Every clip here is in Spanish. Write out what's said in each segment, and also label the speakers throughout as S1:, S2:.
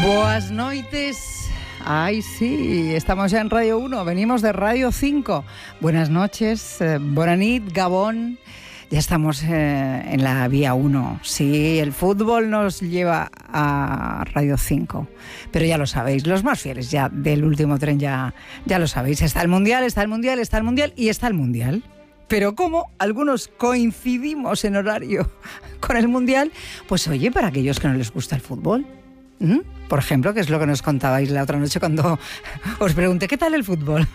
S1: Boas noites. Ay, sí, estamos ya en Radio 1, venimos de Radio 5. Buenas noches, bona nit, Gabón. Ya estamos en la vía 1. Sí, el fútbol nos lleva a Radio 5. Pero ya lo sabéis, los más fieles ya del último tren ya lo sabéis. Está el Mundial, está el Mundial, está el Mundial y está el Mundial. Pero como algunos coincidimos en horario con el Mundial, pues oye, para aquellos que no les gusta el fútbol, por ejemplo, que es lo que nos contabais la otra noche cuando os pregunté ¿qué tal el fútbol?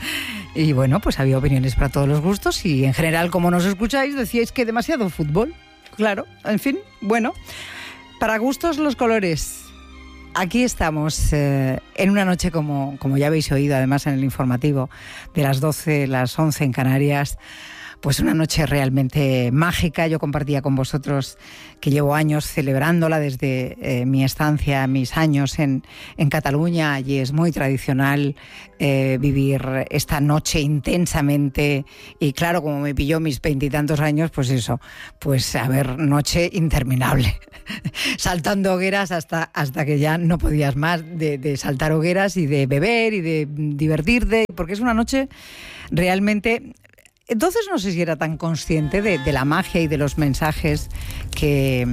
S1: Y bueno, pues había opiniones para todos los gustos y en general, como nos escucháis, decíais que demasiado fútbol. Claro, en fin, bueno, para gustos los colores. Aquí estamos en una noche como ya habéis oído, además en el informativo, de las 12, las 11 en Canarias. Pues una noche realmente mágica. Yo compartía con vosotros que llevo años celebrándola desde mi estancia, mis años en Cataluña. Allí es muy tradicional vivir esta noche intensamente. Y claro, como me pilló mis 20 y tantos años, pues eso, pues a ver, noche interminable. Saltando hogueras hasta que ya no podías más de saltar hogueras y de beber y de divertirte, porque es una noche realmente... Entonces no sé si era tan consciente de la magia y de los mensajes que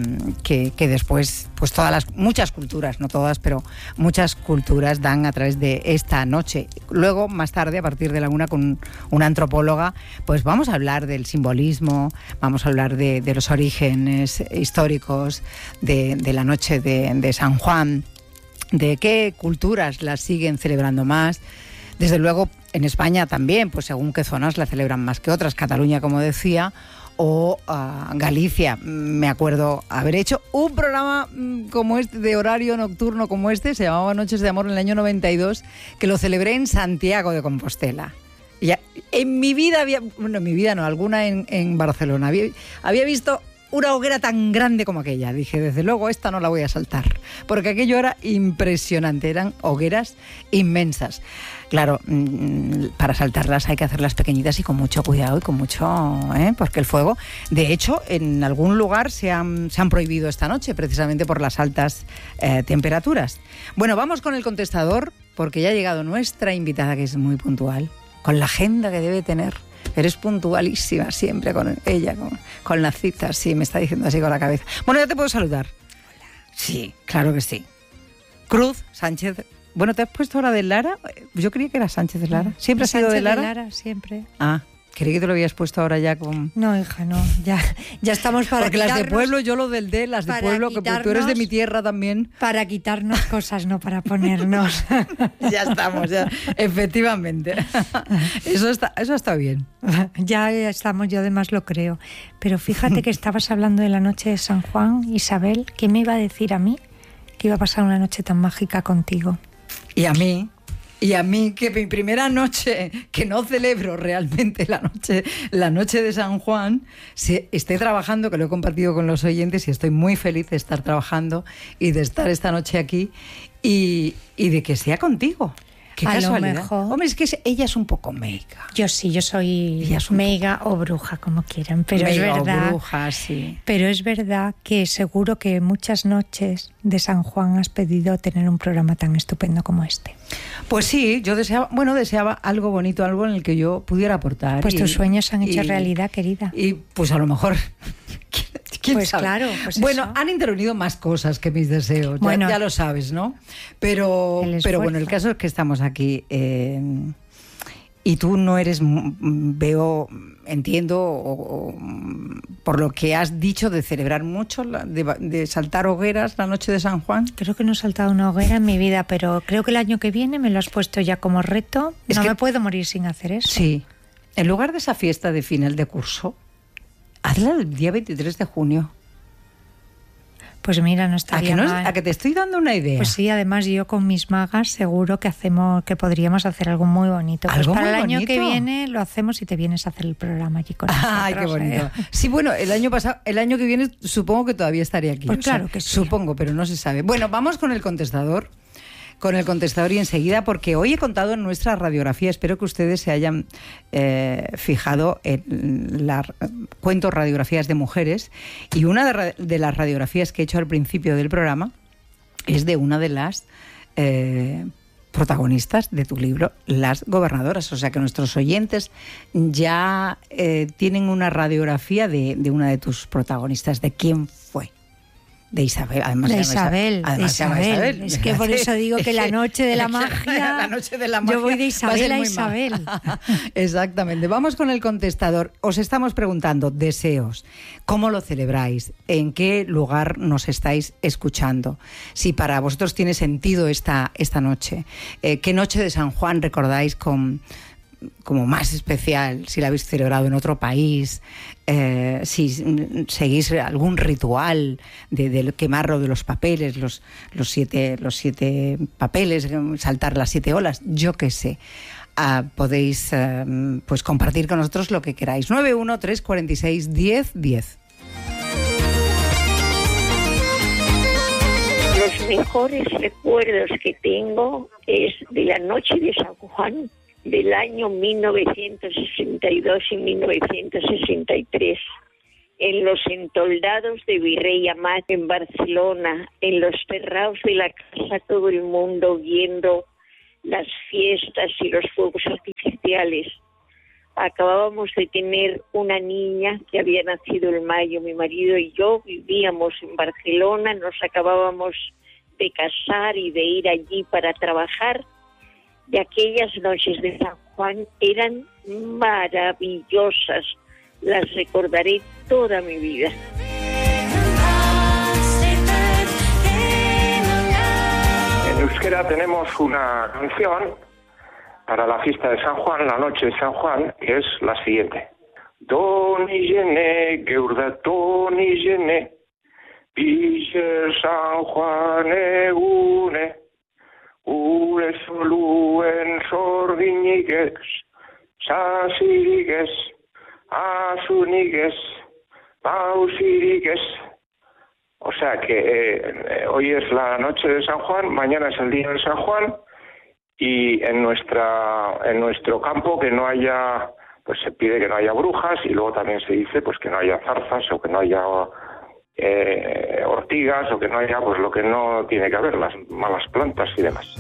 S1: después, pues muchas culturas, no todas, pero muchas culturas dan a través de esta noche. Luego, más tarde, a partir de la 1, con una antropóloga, pues vamos a hablar del simbolismo, vamos a hablar de los orígenes históricos de la noche de San Juan, de qué culturas la siguen celebrando más. Desde luego, en España también, pues según qué zonas la celebran más que otras. Cataluña, como decía, o Galicia. Me acuerdo haber hecho un programa como este, de horario nocturno como este, se llamaba Noches de Amor, en el año 92, que lo celebré en Santiago de Compostela. Y en mi vida alguna en Barcelona. Había visto una hoguera tan grande como aquella. Dije, desde luego, esta no la voy a saltar, porque aquello era impresionante, eran hogueras inmensas. Claro, para saltarlas hay que hacerlas pequeñitas y con mucho cuidado y con mucho... porque el fuego... De hecho, en algún lugar se han prohibido esta noche, precisamente por las altas temperaturas. Bueno, vamos con el contestador, porque ya ha llegado nuestra invitada, que es muy puntual, con la agenda que debe tener. Eres puntualísima siempre con ella, con las citas. Sí, me está diciendo así con la cabeza. Bueno, ya te puedo saludar. Hola. Sí, claro que sí. Cruz Sánchez. Bueno, ¿te has puesto ahora de Lara? Yo creía que era Sánchez de Lara. ¿Siempre has sido de Lara?
S2: De Lara, siempre.
S1: Ah, creí que te lo habías puesto ahora ya con...
S2: No, hija, no. Ya estamos para
S1: porque quitarnos... Porque las de pueblo, yo lo del las de pueblo, que tú eres de mi tierra también.
S2: Para quitarnos cosas, no para ponernos.
S1: Ya estamos, ya. Efectivamente. Eso está bien.
S2: Ya estamos, yo además lo creo. Pero fíjate que estabas hablando de la noche de San Juan, Isabel. ¿Qué me iba a decir a mí que iba a pasar una noche tan mágica contigo?
S1: Y a mí, que mi primera noche, que no celebro realmente la noche de San Juan, esté trabajando, que lo he compartido con los oyentes y estoy muy feliz de estar trabajando y de estar esta noche aquí y de que sea contigo. Qué casualidad.
S2: Lo mejor.
S1: Hombre, es que ella es un poco meiga.
S2: Yo soy meiga o bruja, como quieran, pero
S1: meiga
S2: es verdad.
S1: O bruja, sí.
S2: Pero es verdad que seguro que muchas noches de San Juan has pedido tener un programa tan estupendo como este.
S1: Pues sí, yo deseaba algo bonito, algo en el que yo pudiera aportar.
S2: Pues tus sueños se han hecho realidad, querida.
S1: Y pues a lo mejor... ¿Quién
S2: pues
S1: sabe?
S2: Claro, pues
S1: bueno,
S2: eso.
S1: Han intervenido más cosas que mis deseos, bueno, ya lo sabes, ¿no? Pero bueno, el caso es que estamos aquí y tú no eres, entiendo, por lo que has dicho de celebrar mucho, de saltar hogueras la noche de San Juan.
S2: Creo que no he saltado una hoguera en mi vida, pero creo que el año que viene me lo has puesto ya como reto. Me puedo morir sin hacer eso.
S1: Sí. En lugar de esa fiesta de final de curso, hazla el día 23 de junio.
S2: Pues mira, no estaría mal.
S1: ¿A que te estoy dando una idea?
S2: Pues sí, además yo con mis magas seguro que podríamos hacer algo muy bonito. Pues para el año que viene lo hacemos y te vienes a hacer el programa allí con nosotros.
S1: Ay, qué bonito. Sí, bueno, el año que viene supongo que todavía estaré aquí.
S2: Pues claro que sí.
S1: Supongo, pero no se sabe. Bueno, vamos con el contestador. Y enseguida, porque hoy he contado en nuestra radiografía, espero que ustedes se hayan fijado en cuento radiografías de mujeres, y una de las radiografías que he hecho al principio del programa es de una de las protagonistas de tu libro, Las Gobernadoras. O sea que nuestros oyentes ya tienen una radiografía de una de tus protagonistas. ¿De quién fue? De Isabel, además.
S2: De Isabel.
S1: Isabel.
S2: Es que por eso digo que la noche de la magia.
S1: La noche de la magia.
S2: Yo voy de Isabel a Isabel.
S1: Exactamente. Vamos con el contestador. Os estamos preguntando deseos. ¿Cómo lo celebráis? ¿En qué lugar nos estáis escuchando? Si para vosotros tiene sentido esta noche. ¿Qué noche de San Juan recordáis como más especial, si la habéis celebrado en otro país, si seguís algún ritual de quemarlo de los papeles, los siete papeles, saltar las 7 olas, yo qué sé. Podéis pues compartir con nosotros lo que queráis. 913461010.
S3: Los mejores recuerdos que tengo es de la noche de San Juan, del año 1962 y 1963, en los entoldados de Virrey Amat en Barcelona, en los terraos de la casa, todo el mundo viendo las fiestas y los fuegos artificiales. Acabábamos de tener una niña que había nacido en mayo, mi marido y yo vivíamos en Barcelona, nos acabábamos de casar y de ir allí para trabajar. Y aquellas noches de San Juan eran maravillosas, las recordaré toda mi vida.
S4: En euskera tenemos una canción para la fiesta de San Juan, la noche de San Juan, que es la siguiente. Doni jene, geurda doni jene, pille San Juan egune, ure soluen sorginigues, sasirigues, asunigues, pausirigues. O sea que hoy es la noche de San Juan, mañana es el día de San Juan, y en nuestro campo que no haya, pues se pide que no haya brujas, y luego también se dice pues que no haya zarzas o que no haya ortigas o que no haya pues lo que no tiene que haber, las malas plantas y demás.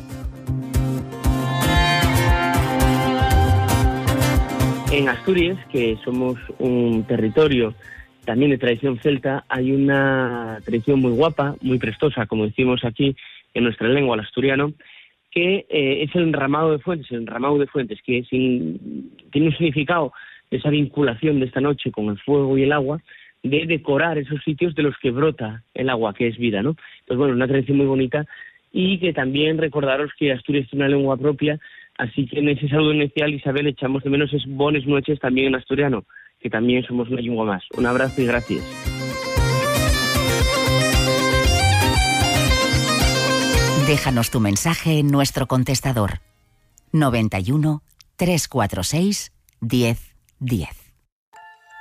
S5: En Asturias, que somos un territorio también de tradición celta, hay una tradición muy guapa, muy prestosa, como decimos aquí en nuestra lengua, el asturiano, que es el enramado de fuentes, que tiene un significado de esa vinculación de esta noche con el fuego y el agua, de decorar esos sitios de los que brota el agua, que es vida, ¿no? Pues bueno, una tradición muy bonita, y que también recordaros que Asturias tiene una lengua propia, así que en ese saludo inicial, Isabel, echamos de menos es bones noches también en asturiano, que también somos una lengua más. Un abrazo y gracias.
S6: Déjanos tu mensaje en nuestro contestador 91 346 1010.